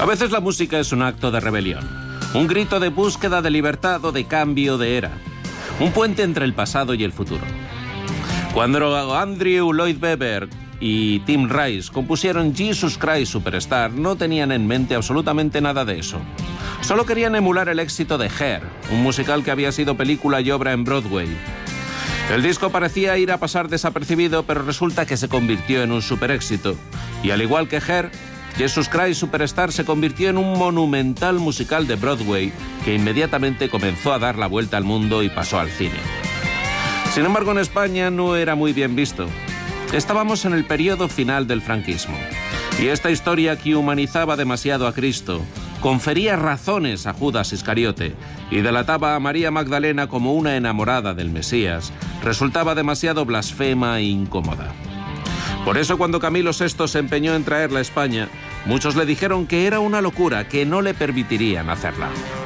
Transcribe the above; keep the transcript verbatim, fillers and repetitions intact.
A veces la música es un acto de rebelión, un grito de búsqueda de libertad o de cambio de era, un puente entre el pasado y el futuro. Cuando Andrew Lloyd Webber y Tim Rice compusieron Jesus Christ Superstar, no tenían en mente absolutamente nada de eso. Solo querían emular el éxito de Hair, un musical que había sido película y obra en Broadway. El disco parecía ir a pasar desapercibido, pero resulta que se convirtió en un superéxito. Y al igual que Hair, Jesus Christ Superstar se convirtió en un monumental musical de Broadway que inmediatamente comenzó a dar la vuelta al mundo y pasó al cine. Sin embargo, en España no era muy bien visto. Estábamos en el periodo final del franquismo, y esta historia que humanizaba demasiado a Cristo confería razones a Judas Iscariote y delataba a María Magdalena como una enamorada del Mesías, resultaba demasiado blasfema e incómoda. Por eso, cuando Camilo sexto se empeñó en traerla a España, muchos le dijeron que era una locura, que no le permitirían hacerla.